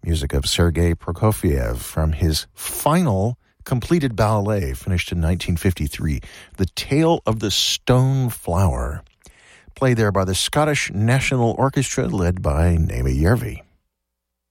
music of Sergei Prokofiev from his final completed ballet, finished in 1953, The Tale of the Stone Flower, played there by the Scottish National Orchestra, led by Naomi Järvi.